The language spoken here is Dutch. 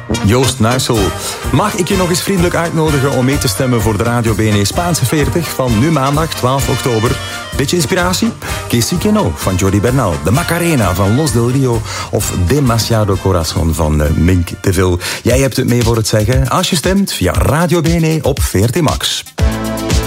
Joost Nuissel. Mag ik je nog eens vriendelijk uitnodigen om mee te stemmen voor de Radio BNE Spaanse 40 van nu maandag 12 oktober? Beetje inspiratie? Que si que no van Jordi Bernal, de Macarena van Los del Rio of Demasiado Corazón van Mink de Vil. Jij hebt het mee voor het zeggen als je stemt via Radio BNE op 40 Max.